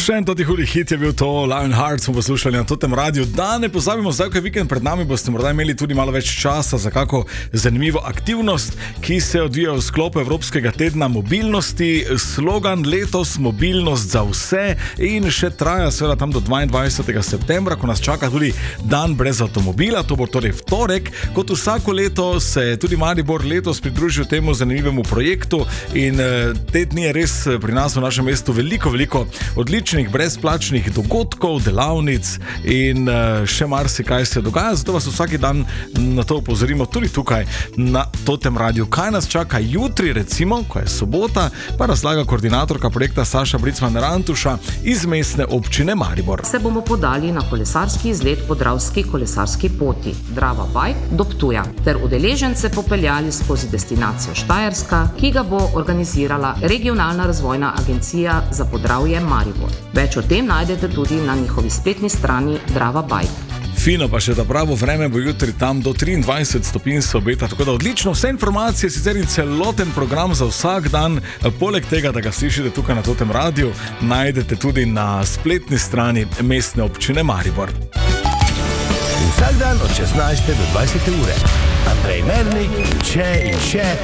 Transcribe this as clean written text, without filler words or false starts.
Še en toti hudi hit je bil to, Lionheart smo poslušali na totem radiju. Da ne pozabimo, zdaj, ko je vikend pred nami, boste morda imeli tudi malo več časa za kako zanimivo aktivnost, ki se odvija v sklopu Evropskega tedna mobilnosti. Slogan letos mobilnost za vse in še traja seveda tam do 22. septembra, ko nas čaka tudi dan brez avtomobila, to bo torej v torek. Kot vsako leto se je tudi Maribor letos pridružil temu zanimivemu projektu in te dni je res pri nas v našem mestu veliko odličnih brezplačnih dogodkov, delavnic in še marsikaj se dogaja, zato vas vsak dan na to opozorimo tudi tukaj na totem radiju. Kaj nas čaka jutri, recimo, ko je sobota, pa razlaga koordinatorka projekta Saša Bricman-Rantuša iz Mestne občine Maribor. Se bomo podali na kolesarski izlet po Dravski kolesarski poti Drava Bike do Ptuja ter udeležence popeljali skozi destinacijo Štajerska, ki ga bo organizirala Regionalna razvojna agencija za Podravje Maribor. Več o tem najdete tudi na njihovi spletni strani Drava Bike. Fino, pa še da pravo vreme bo jutri tam do 23 stopinj se obeta, tako da odlično, vse informacije, sicer in celoten program za vsak dan, poleg tega, da ga slišite tukaj na totem radiju, najdete tudi na spletni strani Mestne občine Maribor. Vsak dan od 16. do 20. ure. Andrej Mernik, Če in Če.